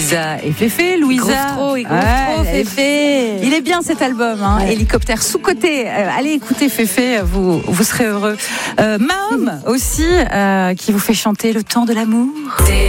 Louisa et Féfé. Louisa, Féfé. il est bien cet album, hein. Hélicoptère sous-côté. Allez écouter Féfé, vous serez heureux. Mahom aussi, qui vous fait chanter Le temps de l'amour.